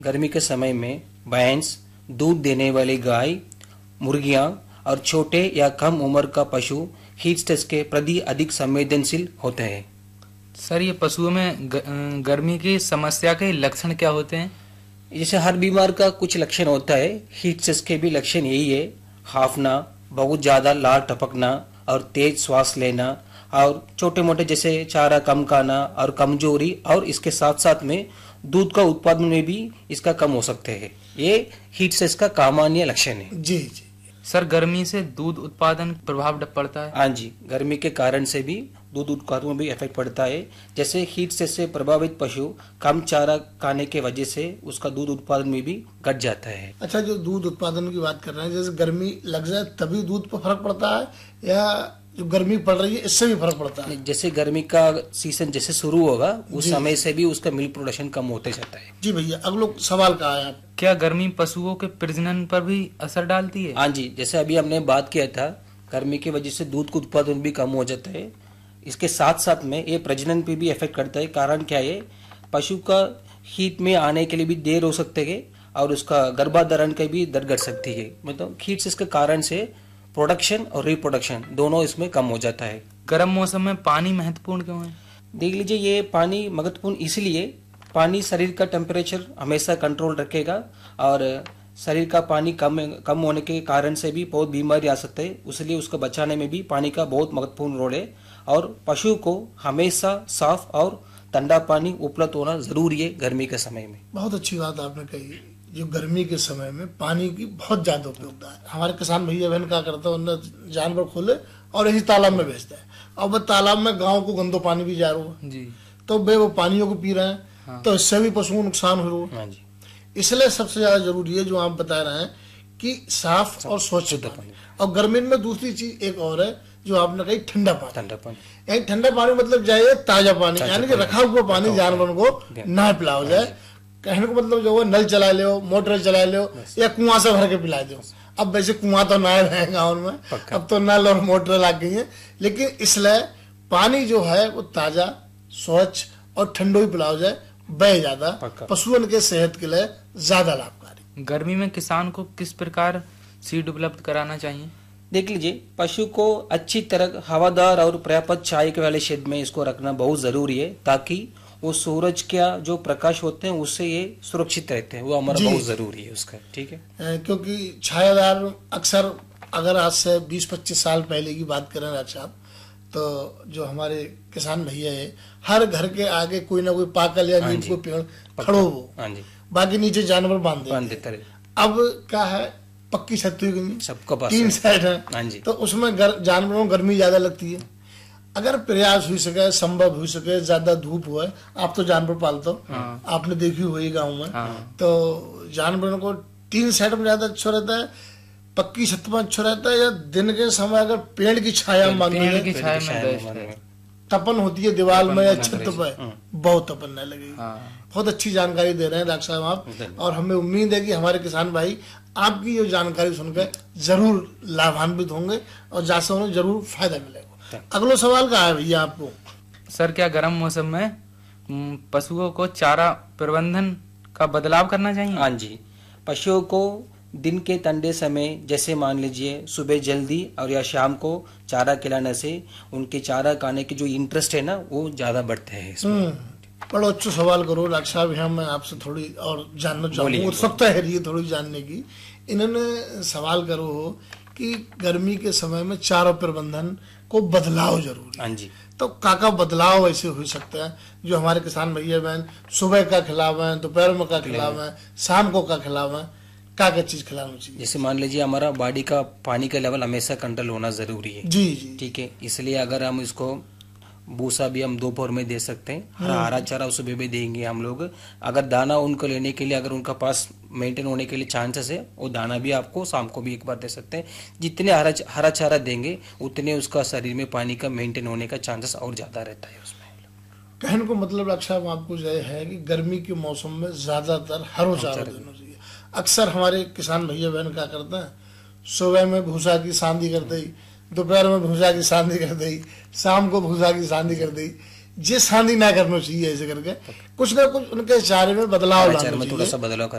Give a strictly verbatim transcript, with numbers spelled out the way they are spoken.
गर्मी के समय में भैंस, दूध देने वाली गाय, मुर्गियां और छोटे या कम उम्र का पशु हीट स्ट्रेस के प्रति अधिक संवेदनशील होते हैं। सर, ये पशुओं में ग, गर्मी की समस्या के लक्षण क्या होते हैं? जैसे हर बीमार का कुछ लक्षण होता है, हीट स्ट्रेस के भी लक्षण यही है। हाफना, बहुत ज्यादा लार टपकना और तेज श्वास लेना और छोटे मोटे जैसे चारा कम खाना और कमजोरी, और इसके साथ साथ में दूध का उत्पादन में भी इसका कम हो सकते हैं। ये हीट स्ट्रेस का सामान्य लक्षण है। जी जी सर, गर्मी से दूध उत्पादन प्रभाव पड़ता है? हाँ जी, गर्मी के कारण से भी दूध उत्पादन में भी इफेक्ट पड़ता है। जैसे हीट स्ट्रेस से प्रभावित पशु कम चारा खाने के वजह से उसका दूध उत्पादन में भी घट जाता है। अच्छा, जो दूध उत्पादन की बात कर रहे हैं, जैसे गर्मी लग जाए तभी दूध पर फर्क पड़ता है या जो गर्मी पड़ रही है इससे भी फर्क पड़ता है? जैसे गर्मी का सीजन जैसे शुरू होगा उस समय से भी उसका मिल्क प्रोडक्शन कम होते जाता है। जी भैया, अगला सवाल कहा है, क्या गर्मी पशुओं के प्रजनन पर भी असर डालती है? हाँ जी, जैसे अभी हमने बात किया था, गर्मी की वजह से दूध का उत्पादन भी कम हो जाता है। इसके साथ साथ में ये प्रजनन पे भी इफेक्ट करता है। कारण क्या है, पशु का हीट में आने के लिए भी देर हो सकते है और उसका गर्भाधारण का भी दर घट सकती है। मतलब हीट स्ट्रेस के कारण से प्रोडक्शन और रिप्रोडक्शन दोनों इसमें कम हो जाता है। गर्म मौसम में पानी महत्वपूर्ण क्यों है? देख लीजिए, ये पानी महत्वपूर्ण इसलिए, पानी शरीर का टेम्परेचर हमेशा कंट्रोल रखेगा और शरीर का पानी कम कम होने के कारण से भी बहुत बीमारी आ सकते हैं। इसलिए उसको बचाने में भी पानी का बहुत महत्वपूर्ण रोल है और पशु को हमेशा साफ और ठंडा पानी उपलब्ध होना जरूरी है गर्मी के समय में। बहुत अच्छी बात आपने कही। जो गर्मी के समय में पानी की बहुत ज्यादा उपयोगिता है। हमारे किसान भैया बहन क्या करते हैं, उन्हें जानवर खोले और यही तालाब में भेजते हैं। अब तालाब में गांव को गंदो पानी भी जा रहा है जी, तो वे वो पानियों को पी रहे हैं। हाँ। तो इससे भी पशुओं को नुकसान हो रहा है। हाँ जी। इसलिए सबसे ज्यादा जरूरी है जो आप बता रहे हैं कि साफ और स्वच्छ पानी। और गर्मी में दूसरी चीज एक और है जो आपने कही, ठंडा पानी। ठंडा पानी ठंडा पानी मतलब जाए ताजा पानी, यानी कि रखा हुआ पानी जानवरों को ना पिलाओ जाए। कहने को मतलब जो है नल चला लो, मोटर चला लो या कुआं से भर के पिला दो। अब वैसे कुआं तो ना है गाँव में, अब तो नल और मोटर लग गई है, लेकिन इसलिए पानी जो है वो ताजा, स्वच्छ और ठंडो ही पिलाओ जाए, वह ज्यादा पशुओं के सेहत के लिए ज्यादा लाभकारी। गर्मी में किसान को किस प्रकार सीड उपलब्ध कराना चाहिए? देख लीजिए, पशु को अच्छी तरह हवादार और पर्याप्त छाया वाले शेड में इसको रखना बहुत जरूरी है, ताकि वो सूरज का जो प्रकाश होते हैं उससे ये सुरक्षित रहते हैं। वो हमारा बहुत जरूरी है उसका। ठीक है, क्योंकि छायादार अक्सर, अगर आज से बीस पच्चीस साल पहले की बात करें राज साहब, तो जो हमारे किसान भैया है, हर घर के आगे कोई ना कोई पाकल या नीम को पेड़ खड़ो हो, बाकी नीचे जानवर बांध देते हैं। अब क्या है, पक्की छत सबको तीन साइड है, तो उसमें जानवरों को गर्मी ज्यादा लगती है। अगर प्रयास हो सके, संभव हो सके, ज्यादा धूप हुआ, आप तो जानवर पालते हो, हाँ। आपने देखी हुई गाँव में, हाँ। तो जानवरों को तीन साइड में ज्यादा अच्छा रहता है, पक्की छत में अच्छा रहता है, या दिन के समय अगर पेड़ की छाया मांगी है, तपन होती है दीवार में या छत पर, बहुत तपन न लगेगी। हाँ। बहुत अच्छी जानकारी दे रहे हैं डॉक्टर साहब आप, और हमें उम्मीद है कि हमारे किसान भाई आपकी ये जानकारी सुनकर जरूर लाभान्वित होंगे और जैसे उन्हें जरूर फायदा मिलेगा। अगला सवाल क्या है भैया आपको? सर, क्या गर्म मौसम में पशुओं को चारा प्रबंधन का बदलाव करना चाहिए? हाँ जी, पशुओं को दिन के ठंडे समय, जैसे मान लीजिए सुबह जल्दी और या शाम को चारा खिलाने से उनके चारा खाने की जो इंटरेस्ट है ना, वो ज्यादा बढ़ते हैं इसमें। बड़ा अच्छा सवाल करो डॉक्टर साहब, यहाँ मैं आपसे थोड़ी और जानना चाहूँगा, उत्सुकता है ये थोड़ी जानने की। इन्होंने सवाल करो हो कि गर्मी के समय में चारा प्रबंधन को बदलाव जरूरी। हाँ जी। तो काका बदलाव ऐसे हो सकता है जो हमारे किसान भैया बहन सुबह का खिलावे, दोपहर में का खिलावे, शाम को का खिलावे, क्या क्या चीज खिलाना चाहिए? जैसे मान लीजिए हमारा बॉडी का पानी का लेवल हमेशा कंट्रोल होना जरूरी है। जी जी, ठीक है। इसलिए अगर हम इसको भूसा भी हम दोपहर में दे सकते हैं, हरा हरा चारा सुबह भी देंगे हम लोग। अगर दाना उनको लेने के लिए, अगर उनका पास मेंटेन होने के लिए चांसेस है, वो दाना भी आपको शाम को भी एक बार दे सकते हैं। जितने हरा हरा चारा देंगे उतने उसका शरीर में पानी का मेंटेन होने का चांसेस और ज्यादा रहता है उसमें। कहने को मतलब डॉक्टर साहब आपको यह है कि गर्मी के मौसम में ज्यादातर हरो चारा देना चाहिए। अक्सर हमारे किसान भैया बहन क्या करते हैं, सुबह में भूसा की सांदी कर दी, दोपहर में भूसा की सांदी कर दी, शाम को भूसा की सांदी कर दी, जे शादी ना करना चाहिए, ऐसे करके कुछ ना कुछ उनके चारे में बदलाव आचार लाना में थोड़ा चाहिए। सा बदलाव